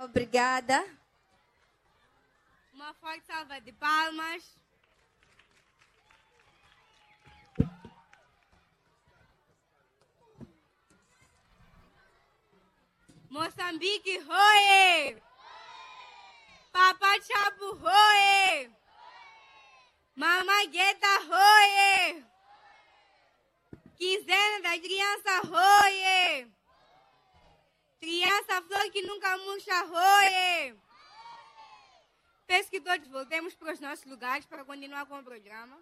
Obrigada. Uma forte salva de palmas. Moçambique, roe! Papa Chapo, roe! Mamãe Gueta, roe! Quinzena das crianças, roe! Criança flor que nunca murcha, roe! Peço que todos voltemos para os nossos lugares para continuar com o programa.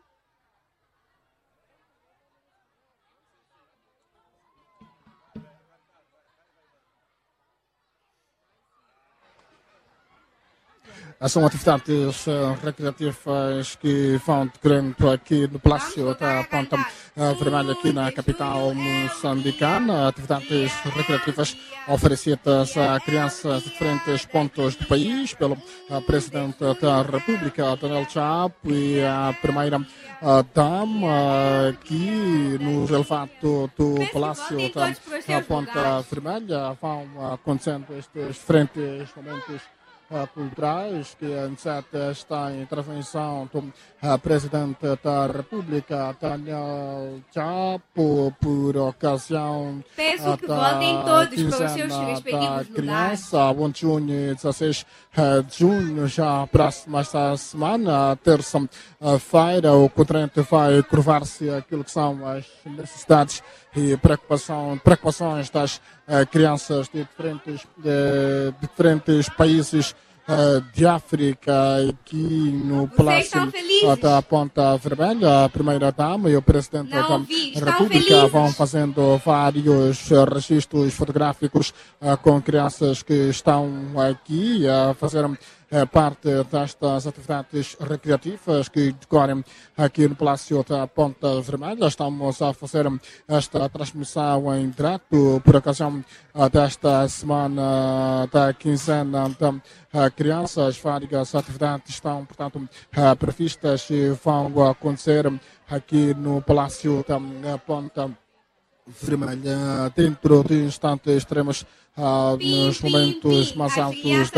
São atividades recreativas que vão decorrendo aqui no Palácio da Ponta Vermelha, aqui na capital moçambicana. Atividades recreativas oferecidas a crianças de diferentes pontos do país pelo Presidente da República, Daniel Chapo, e a primeira dama aqui no relevado do Palácio da Ponta Vermelha. Vão acontecendo estes diferentes momentos culturais que anceta esta intervenção do Presidente da República, Daniel Chapo, por ocasião Peço que voltem todos para os seus respectivos criança, lugares. 1 de junho e 16 de junho, já próxima esta semana, terça-feira, o continente vai curvar-se aquilo que são as necessidades e preocupações das crianças de diferentes países de África, aqui no Palácio da Ponta Vermelha. A primeira-dama e o Presidente da República vão fazendo vários registros fotográficos com crianças que estão aqui a fazer parte destas atividades recreativas que decorrem aqui no Palácio da Ponta Vermelha. Estamos a fazer esta transmissão em direto por ocasião desta semana da quinzena de crianças. Várias atividades estão, portanto, previstas e vão acontecer aqui no Palácio da Ponta Vermelha. Dentro de instantes estaremos nos momentos mais altos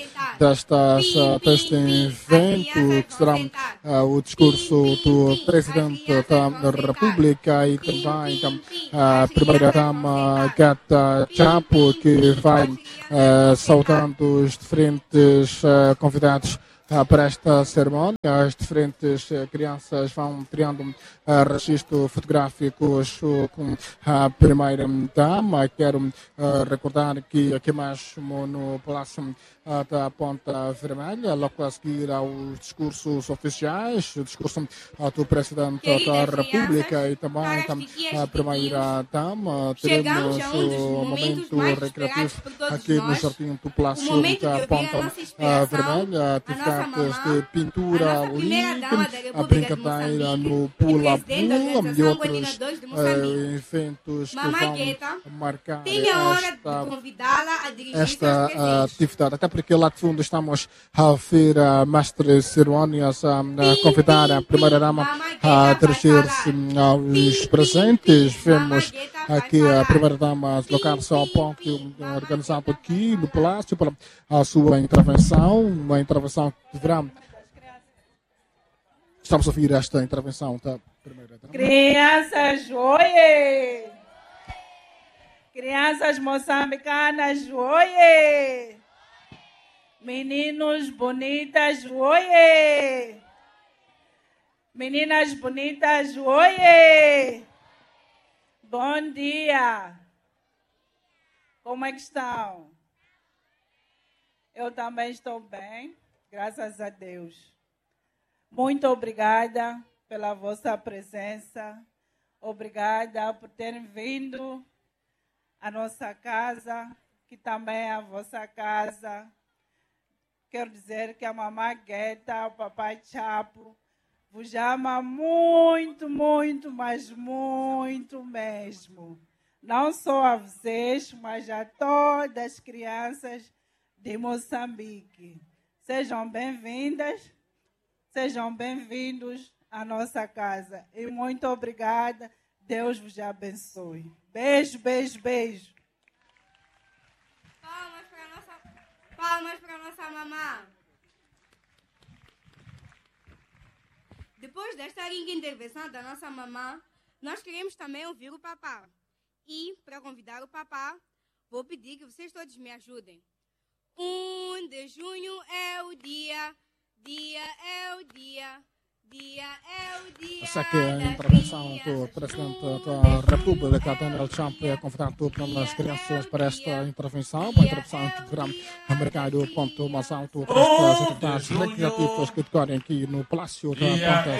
deste evento, que será o discurso do Presidente da República e também a primeira-dama Gueta Chapo, que vai saudando os diferentes convidados para esta cerimónia. As diferentes crianças vão tirando registro fotográficos com a primeira-dama. Quero recordar que aqui mesmo no Palácio da Ponta Vermelha, logo a seguir aos discursos oficiais, o discurso do Presidente da República e também a primeira-dama, teremos o momento recreativo aqui no Jardim do Palácio da Ponta Vermelha, atividades de pintura livre, a brincadeira no pula-pula e outros eventos que vão marcar esta atividade. Até porque lá de fundo estamos a ver a mestre cerimônias a convidar a primeira-dama a dirigir-se aos presentes. Vemos aqui a primeira-dama deslocar-se ao palco organizado aqui no Palácio para a sua intervenção, uma intervenção que deverá... Estamos a ouvir esta intervenção da primeira-dama. Crianças, oie! Crianças moçambicanas, oie! Meninos bonitas, oie! Meninas bonitas, oie! Bom dia! Como é que estão? Eu também estou bem, graças a Deus. Muito obrigada pela vossa presença. Obrigada por terem vindo à nossa casa, que também é a vossa casa. Quero dizer que a mamãe Gueta, o papai Chapo, vos ama muito, muito, mas muito mesmo. Não só a vocês, mas a todas as crianças de Moçambique. Sejam bem-vindas, sejam bem-vindos à nossa casa. E muito obrigada. Deus vos abençoe. Beijo, beijo, beijo. Palmas para a nossa mamã. Depois desta linda intervenção da nossa mamã, nós queremos também ouvir o papá. E, para convidar o papá, vou pedir que vocês todos me ajudem. 1 de junho é o dia é o dia é o dia. Essa aqui é a intervenção do presidente da República, Donald Trump, é convidado pelas crianças para esta intervenção, uma intervenção em programa americano, ponto mais alto, para as atividades recreativas que decorrem aqui no Palácio da Ponta